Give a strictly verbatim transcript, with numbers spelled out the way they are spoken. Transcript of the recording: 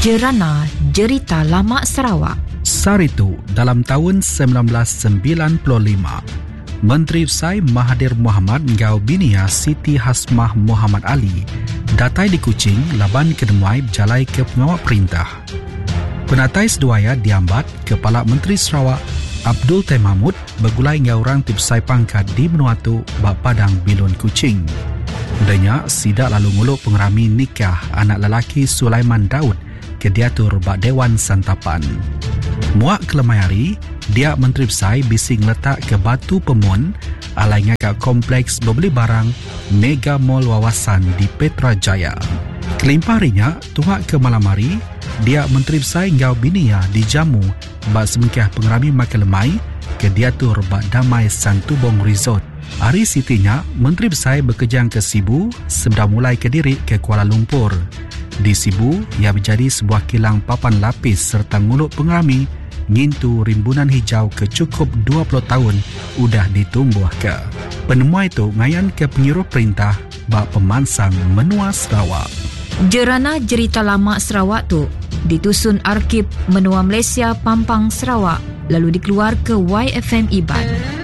Jerana Jerita Lama Sarawak. Saritu, dalam tahun sembilan belas sembilan puluh lima, Menteri Besar Mahathir Mohamad ngau binia Siti Hasmah Muhammad Ali datai di Kuching laban kedemai berjalai ke pengawal perintah. Penatai seduaya diambat Kepala Menteri Sarawak Abdul Tay Mahmud bergulai ngau orang tibsai pangkat di Menuatu bak Padang Bilun Kuching. Danya sidak lalu nguluk pengerami nikah anak lelaki Sulaiman Daud ke diatur bak Dewan Santapan. Muak kelemai hari, dia Menteri Besar bising letak ke Batu Pemun alai ngagak kompleks berbeli barang Mega Mall Wawasan di Petrajaya. Kelimpah harinya, tuhak ke malam hari, dia Menteri Besar ngau binia di Jamu bak semengkah pengerami makan lemai ke diatur bak Damai Santubong Resort. Hari sitinya, Menteri Besar berkejang ke Sibu sebelum mulai ke diri ke Kuala Lumpur. Di Sibu, ia menjadi sebuah kilang papan lapis serta nguluk pengerami ngintu rimbunan hijau ke cukup dua puluh tahun udah ditumbuh ke. Penemu itu ngayan ke penyuruh perintah bak pemansang menua Sarawak. Jerana Jerita Lama Sarawak tu ditusun Arkib Menua Malaysia Pampang Sarawak lalu dikeluar ke Y F M Iban.